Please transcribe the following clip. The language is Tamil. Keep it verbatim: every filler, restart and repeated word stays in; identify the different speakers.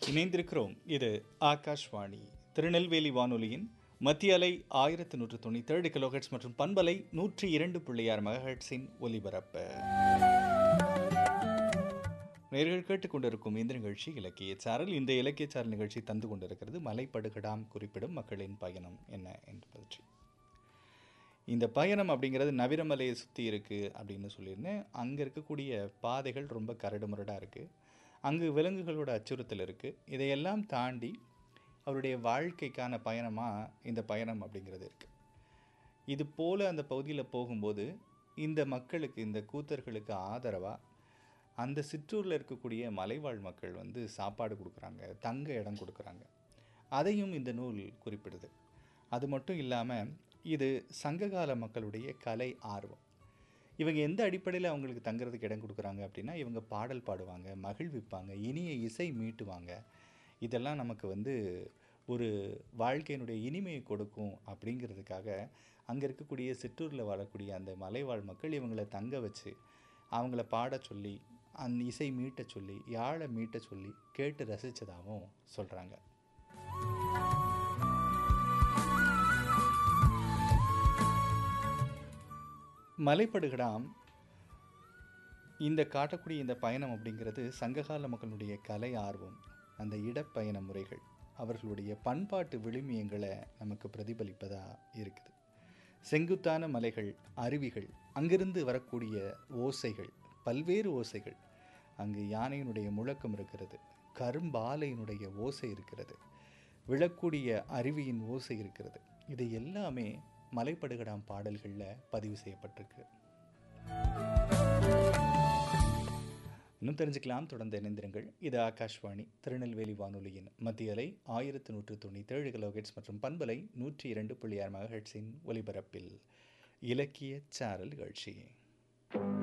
Speaker 1: இணைந்திருக்கிறோம். இது ஆகாஷ்வாணி திருநெல்வேலி வானொலியின் மத்திய அலை ஆயிரத்து நூற்று தொண்ணூற்றேழு கிலோஹெர்ட்ஸ் மற்றும் பண்பலை நூற்றி இரண்டு புள்ளி ஆறு மெகாஹெர்ட்ஸின் ஒலிபரப்பு. நேயர்கள் கேட்டுக்கொண்டிருக்கும் இந்த நிகழ்ச்சி இலக்கிய சாரல். இந்த இலக்கிய சாரல் நிகழ்ச்சி தந்து கொண்டிருக்கிறது மலைப்படுகடாம் குறிப்பிடும் மக்களின் பயணம் என்ன என்று பற்றி. இந்த பயணம் அப்படிங்கிறது நவிரமலையை சுற்றி இருக்குது அப்படின்னு சொல்லியிருந்தேன். அங்கே இருக்கக்கூடிய பாதைகள் ரொம்ப கரடு முரடாக இருக்குது. அங்கு விலங்குகளோட அச்சுறுத்தல் இருக்குது. இதையெல்லாம் தாண்டி அவருடைய வாழ்க்கைக்கான பயணமாக இந்த பயணம் அப்படிங்கிறது இருக்குது. இது போல் அந்த பகுதியில் போகும்போது இந்த மக்களுக்கு, இந்த கூத்தர்களுக்கு ஆதரவாக அந்த சிற்றூரில் இருக்கக்கூடிய மலைவாழ் மக்கள் வந்து சாப்பாடு கொடுக்குறாங்க, தங்க இடம் கொடுக்குறாங்க. அதையும் இந்த நூல் குறிப்பிடுது. அது மட்டும் இல்லாமல் இது சங்ககால மக்களுடைய கலை ஆர்வம். இவங்க எந்த அடிப்படையில் அவங்களுக்கு தங்குறதுக்கு இடம் கொடுக்குறாங்க அப்படின்னா, இவங்க பாடல் பாடுவாங்க, மகிழ்விப்பாங்க, இனிய இசை மீட்டுவாங்க. இதெல்லாம் நமக்கு வந்து ஒரு வாழ்க்கையினுடைய இனிமையை கொடுக்கும் அப்படிங்கிறதுக்காக அங்கே இருக்கக்கூடிய சிற்றூரில் வாழக்கூடிய அந்த மலைவாழ் மக்கள் இவங்களை தங்க வச்சு அவங்கள பாட சொல்லி, அந்த இசை மீட்ட சொல்லி, யாழை மீட்ட சொல்லி கேட்டு ரசித்ததாகவும் சொல்கிறாங்க. மலைப்படுகடாம் இந்த காட்டக்கூடிய இந்த பயணம் அப்படிங்கிறது சங்ககால மக்களுடைய கலை ஆர்வம், அந்த இடப்பயண முறைகள், அவர்களுடைய பண்பாட்டு விழுமியங்களை நமக்கு பிரதிபலிப்பதாக இருக்குது. செங்குத்தான மலைகள், அருவிகள், அங்கிருந்து வரக்கூடிய ஓசைகள், பல்வேறு ஓசைகள். அங்கு யானையினுடைய முழக்கம் இருக்கிறது, கரும்பாலையினுடைய ஓசை இருக்கிறது, விழக்கூடிய அருவியின் ஓசை இருக்கிறது. இது எல்லாமே மலைப்படுகடாம் பாடல்களில் பதிவு செய்யப்பட்டிருக்கு. இன்னும் தெரிஞ்சுக்கலாம், தொடர்ந்து இணைந்திருங்கள். இது ஆகாஷ்வாணி திருநெல்வேலி வானொலியின் மத்திய அலை ஆயிரத்து நூற்று தொண்ணூற்றேழு கிலோஹெர்ட்ஸ் மற்றும் பண்பலை நூற்றி இரண்டு புள்ளி ஆறு மெகாஹெர்ட்ஸின் ஒலிபரப்பில் இலக்கிய சாரல் நிகழ்ச்சி.